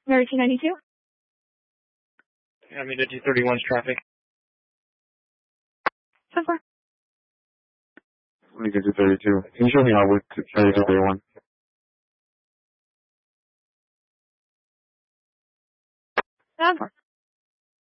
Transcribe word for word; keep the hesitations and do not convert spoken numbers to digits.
Mary two ninety-two. I mean, the two thirty-one's traffic. ten four. Let me get to thirty-two. Can you show me how with thirty-two thirty-one? ten four.